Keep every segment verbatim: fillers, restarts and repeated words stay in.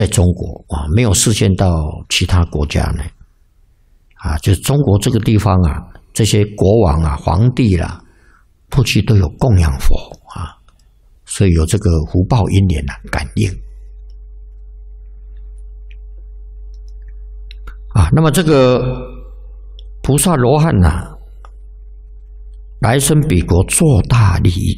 在中国啊，没有释现到其他国家呢。啊，就是中国这个地方啊，这些国王啊、皇帝啦、啊，过去都有供养佛啊，所以有这个福报因缘啊感应。啊，那么这个菩萨罗汉呐、啊，来生彼国做大利益。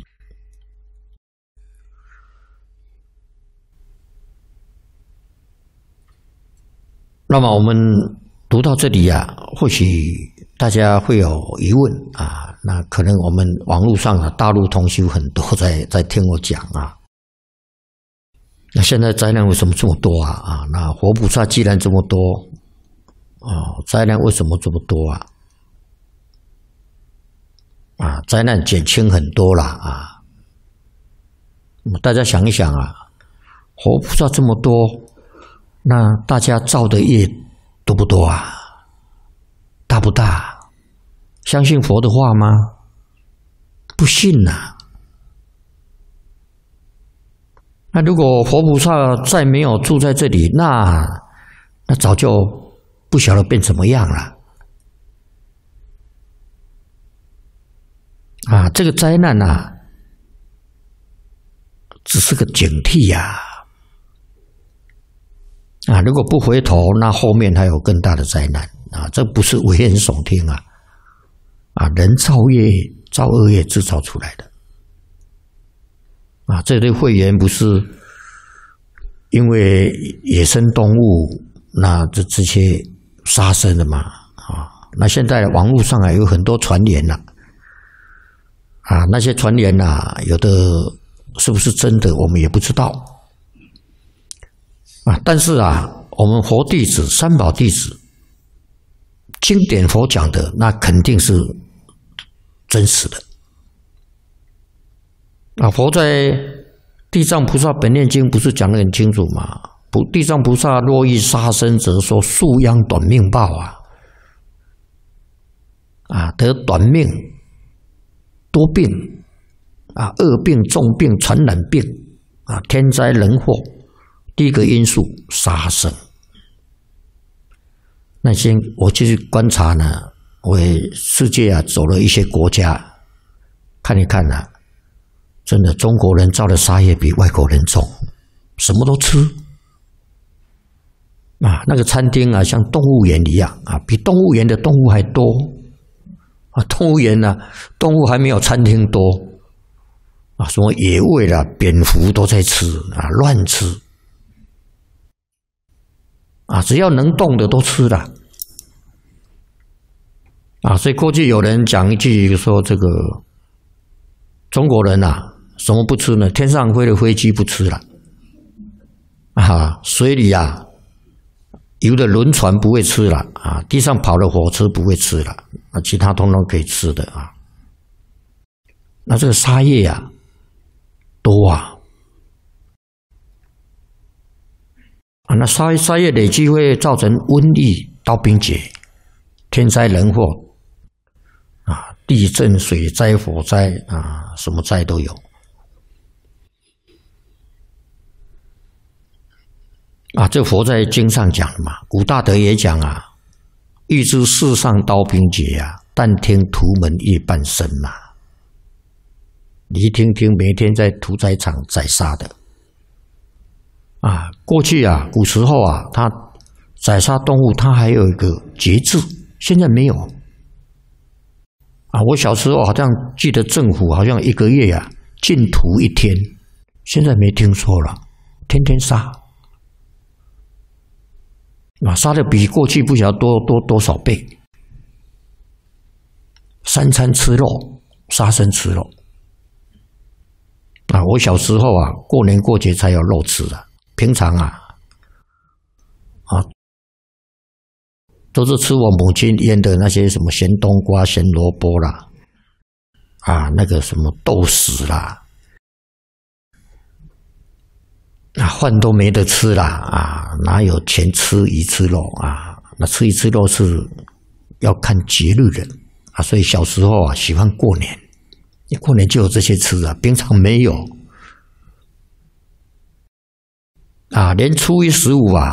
那么我们读到这里啊，或许大家会有疑问啊，那可能我们网络上啊，大陆同修很多在在听我讲啊。那现在灾难为什么这么多啊？啊，那活菩萨既然这么多，哦，灾难为什么这么多啊？啊，灾难减轻很多了啊。那么大家想一想啊，活菩萨这么多。那大家造的业多不多啊？大不大？相信佛的话吗？不信呐、啊。那如果佛菩萨再没有住在这里，那那早就不晓得变怎么样了。啊，这个灾难啊，只是个警惕呀、啊。啊，如果不回头，那后面还有更大的灾难啊！这不是危言耸听啊！啊，人造业、造恶业制造出来的啊！这类慧缘不是因为野生动物那这这些杀生的嘛啊？那现在网络上啊有很多传言呐啊，那些传言呐，有的是不是真的，我们也不知道。啊，但是啊，我们佛弟子、三宝弟子，经典佛讲的那肯定是真实的。啊，佛在《地藏菩萨本愿经》不是讲得很清楚吗？不，地藏菩萨若欲杀生者，说树殃短命报啊，啊，得短命、多病啊、恶病、重病、传染病啊、天灾人祸。第一个因素，杀生。那先我继续观察呢，我世界啊走了一些国家，看一看啊，真的中国人造的杀业比外国人重，什么都吃啊。那个餐厅啊，像动物园一样啊，比动物园的动物还多啊。动物园呢、啊，动物还没有餐厅多啊。什么野味啦、蝙蝠都在吃啊，乱吃。啊，只要能动的都吃了，啊，所以过去有人讲一句说，这个中国人啊，什么不吃呢？天上飞的飞机不吃了，啊，水里啊游的轮船不会吃了，啊，地上跑的火车不会吃了，啊，其他通通可以吃的啊。那这个杀业啊，多啊。啊，那杀杀业累积会造成瘟疫、刀兵劫、天灾人祸啊，地震、水灾、火灾啊，什么灾都有啊。这佛在经上讲的嘛，古大德也讲啊，欲知世上刀兵劫啊，但听屠门夜半声呐、啊。你一听听，每天在屠宰场宰杀的。啊，过去啊，古时候啊，他宰杀动物，他还有一个节制，现在没有。啊，我小时候好像记得政府好像一个月啊禁屠一天，现在没听说了，天天杀。啊，杀的比过去不晓得多多多少倍。三餐吃肉，杀生吃肉。啊，我小时候啊，过年过节才有肉吃啊。平常啊，啊，都是吃我母亲腌的那些什么咸冬瓜、咸萝卜啦，啊，那个什么豆豉啦，啊，饭都没得吃啦，啊，哪有钱吃鱼吃肉啊？那吃鱼吃肉是要看节日的啊，所以小时候啊喜欢过年，一过年就有这些吃啊，平常没有。 啊，连初一十五啊，